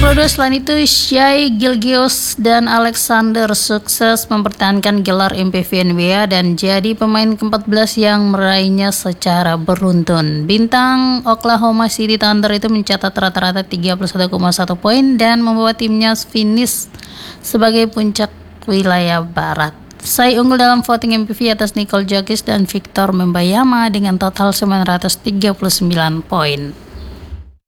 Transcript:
32. Selain itu, Shai Gilgeous dan Alexander sukses mempertahankan gelar MVP NBA dan jadi pemain ke-14 yang meraihnya secara beruntun. Bintang Oklahoma City Thunder itu mencatat rata-rata 31,1 poin dan membawa timnya finish sebagai puncak wilayah barat. Shai unggul dalam voting MVP atas Nikola Jokic dan Victor Wembanyama dengan total 939 poin.